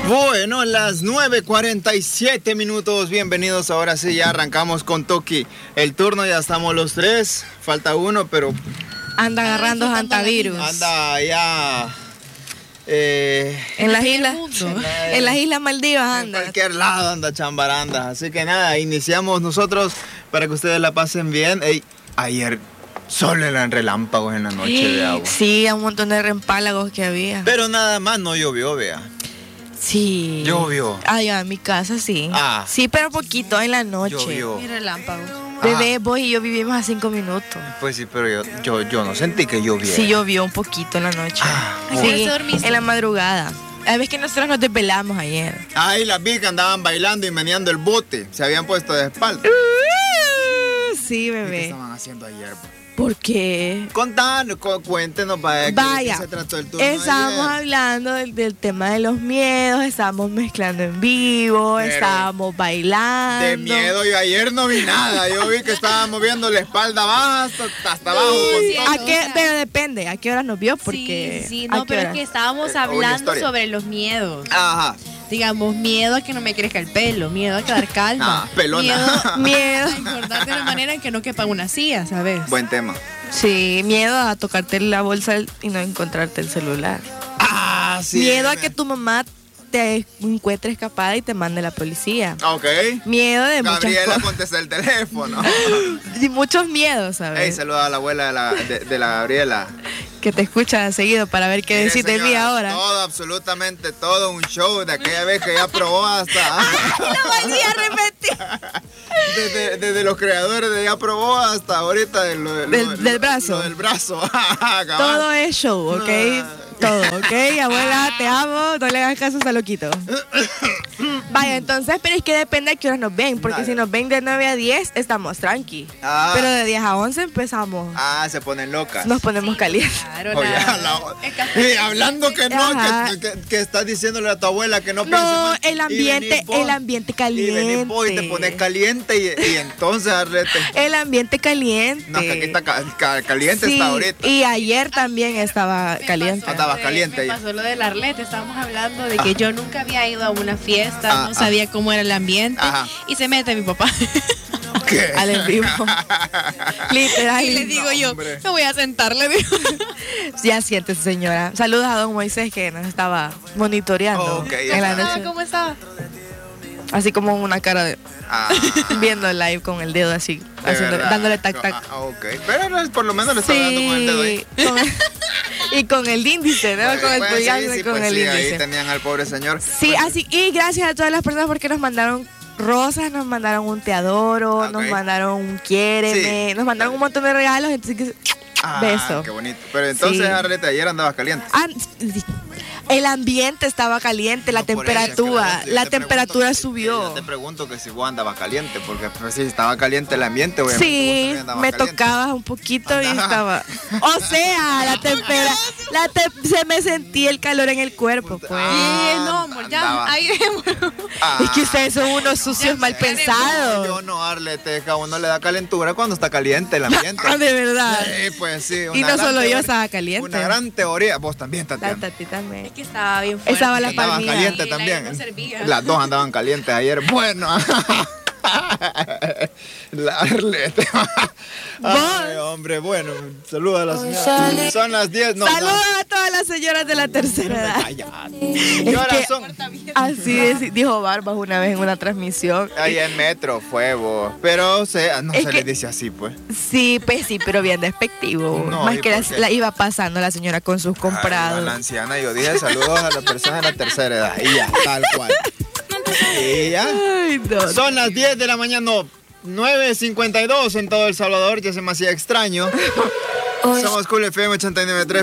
Bueno, las 9:47 minutos. Bienvenidos. Ahora sí, ya arrancamos con Toki. El turno, ya estamos los tres. Falta uno, pero anda agarrando hantavirus. Anda ya en las islas. En las Islas Maldivas anda. En cualquier lado anda chambaranda. Así que nada, iniciamos nosotros para que ustedes la pasen bien. Ey, ayer solo eran relámpagos en la noche de agua. Sí, un montón de reempálagos que había. Pero nada más no llovió, vea. Sí. Llovió. Allá en mi casa sí. Sí, pero poquito en la noche. Llovió. Y relámpagos. Bebé, vos y yo vivimos a 5 minutos. Pues sí, pero yo no sentí que lloviera. Sí, llovió un poquito en la noche. Sí, en la madrugada. A veces que nosotros nos desvelamos ayer. Ay, las vi que andaban bailando y meneando el bote. Se habían puesto de espalda. Sí, bebé. ¿Qué estaban haciendo ayer? ¿Por qué? Contanos, cuéntenos, vaya, se trató el turno estábamos hablando del tema de los miedos, estábamos mezclando en vivo, pero estábamos bailando. De miedo yo ayer no vi nada, yo vi que estábamos viendo la espalda baja hasta abajo. Sí, pero depende, ¿a qué hora nos vio? Porque sí, no, pero es que estábamos hablando sobre los miedos. Ajá. Digamos, miedo a que no me crezca el pelo, miedo a quedar calma. Pelona. Miedo a engordar de una manera en que no quepa una silla, ¿sabes? Buen tema. Sí, miedo a tocarte la bolsa y no encontrarte el celular. Sí. Miedo a que tu mamá te encuentre escapada y te mande la policía. Ok. Miedo de muchas cosas. Gabriela contesta el teléfono. Y muchos miedos, ¿sabes? Ey, saluda a la abuela de la Gabriela. Que te escucha seguido para ver qué decís de mí ahora. Todo, absolutamente todo un show de aquella vez que ya probó hasta... ¡Lo volví a repetir! Desde los creadores de Ya Probó hasta ahorita del brazo. Lo del brazo. Todo es show, ¿ok? Todo, ¿ok? Abuela, te amo, no le hagas caso a ese loquito. Vaya, entonces, pero es que depende de qué horas nos ven, porque si nos ven de 9 a 10, estamos tranqui. Pero de 10 a 11 empezamos. Se ponen locas. Nos ponemos calientes. Claro, hablando que no, que estás diciéndole a tu abuela que no piense más. el ambiente caliente. Y te pones caliente y entonces, Arlete. El ambiente caliente. No, que aquí está caliente, sí, está ahorita. Y ayer también estaba caliente. Estaba caliente. Me pasó lo del Arlete, estábamos hablando de que yo nunca había ido a una fiesta, no sabía cómo era el ambiente, y se mete mi papá. ¿Qué? Al en vivo. Literal. Y le digo yo, me voy a sentar, le digo. Ya siéntese, señora. Saludos a don Moisés que nos estaba monitoreando en la noche. ¿Cómo estaba? Así como una cara de... viendo el live con el dedo así, dándole tac-tac. Pero por lo menos le estaba dando con el dedo ahí. Y con el índice, ¿no? Con el pulgar y con el índice. Ahí tenían al pobre señor. Sí, así. Y gracias a todas las personas porque nos mandaron rosas, nos mandaron un te adoro, nos mandaron un quiéreme, nos mandaron un montón de regalos, entonces beso. Qué bonito. Pero entonces, Arleta, ayer andabas caliente. El ambiente estaba caliente, la temperatura subió. Yo te pregunto que si vos andabas caliente, porque pues, si estaba caliente el ambiente, obviamente. Sí, me tocabas un poquito y estaba. O sea, se me sentía el calor en el cuerpo, pues. No, amor, ya, ahí es que ustedes son unos sucios mal pensados. Yo no, Arlete, que a uno le da calentura cuando está caliente el ambiente. De verdad. Sí, pues sí. Y no solo yo estaba caliente. Una gran teoría. Vos también, Tatiana. También. Es que estaba bien fuerte. Estaba la Andaban palmilla. calientes también. Las dos andaban calientes ayer. Bueno. La Arlete. Ay, hombre, bueno. Saludos a la señora. Son las 10. No, saludos a todas las señoras de la tercera edad. ¿Qué horas son? Así dijo Barbas una vez en una transmisión. Ahí en Metro fue vos. Pero no se le dice así, pues. Sí, pues sí, pero bien despectivo. No, más que la iba pasando la señora con sus comprados. La anciana, yo dije saludos a las personas de la tercera edad. Y ya, tal cual. Y ya. Ay, no. Son las 10 de la mañana, 9:52 en todo El Salvador. Ya se me hacía extraño. Somos Cool FM 89.3.